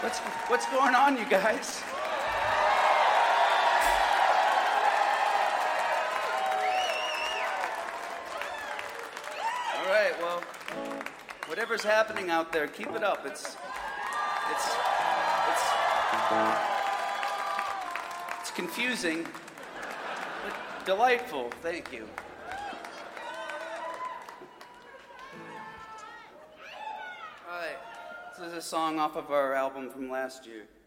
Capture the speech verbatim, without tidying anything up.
What's what's going on, you guys? All right, well, whatever's happening out there, keep it up. It's it's it's it's confusing, but delightful. Thank you. All right, this is a song off of our album from last year.